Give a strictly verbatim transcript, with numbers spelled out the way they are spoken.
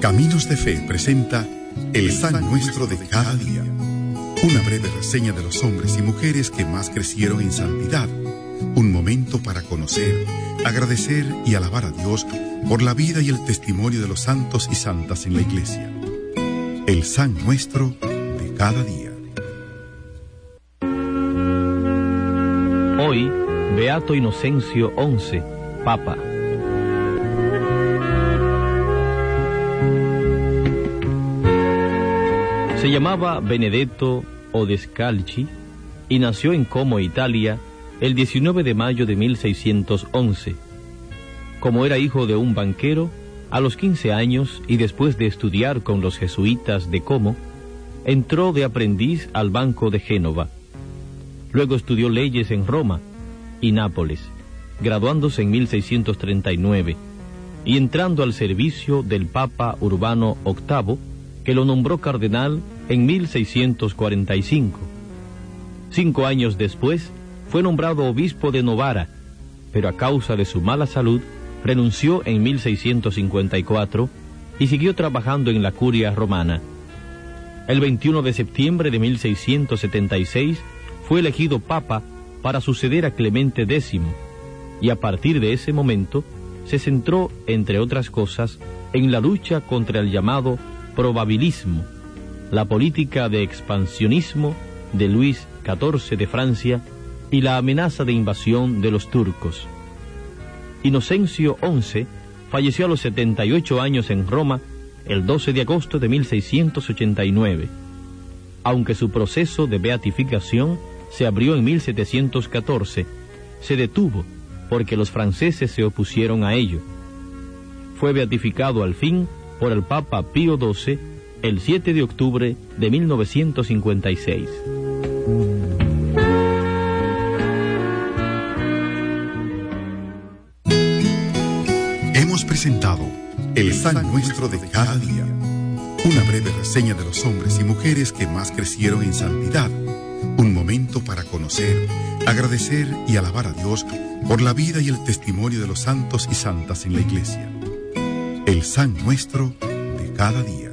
Caminos de Fe presenta El San Nuestro de cada día. Una breve reseña de los hombres y mujeres que más crecieron en santidad. Un momento para conocer, agradecer y alabar a Dios por la vida y el testimonio de los santos y santas en la Iglesia. El San Nuestro de cada día. Hoy, Beato Inocencio once, Papa. Se llamaba Benedetto Odescalchi y nació en Como, Italia, el diecinueve de mayo de mil seiscientos once. Como era hijo de un banquero, a los quince años y después de estudiar con los jesuitas de Como, entró de aprendiz al Banco de Génova. Luego estudió leyes en Roma y Nápoles, graduándose en mil seiscientos treinta y nueve y entrando al servicio del Papa Urbano octavo, que lo nombró cardenal en mil seiscientos cuarenta y cinco. Cinco años después, fue nombrado obispo de Novara, pero a causa de su mala salud, renunció en mil seiscientos cincuenta y cuatro y siguió trabajando en la curia romana. El veintiuno de septiembre de mil seiscientos setenta y seis fue elegido papa para suceder a Clemente décimo, y a partir de ese momento se centró, entre otras cosas, en la lucha contra el llamado probabilismo, la política de expansionismo de Luis catorce de Francia y la amenaza de invasión de los turcos. Inocencio once falleció a los setenta y ocho años en Roma el doce de agosto de mil seiscientos ochenta y nueve, aunque su proceso de beatificación se abrió en mil setecientos catorce, se detuvo porque los franceses se opusieron a ello. Fue beatificado al fin por el Papa Pío doce el siete de octubre de mil novecientos cincuenta y seis. Hemos presentado El San Nuestro de cada día, una breve reseña de los hombres y mujeres que más crecieron en santidad. Un momento para conocer, agradecer y alabar a Dios por la vida y el testimonio de los santos y santas en la Iglesia. El San Nuestro de cada día.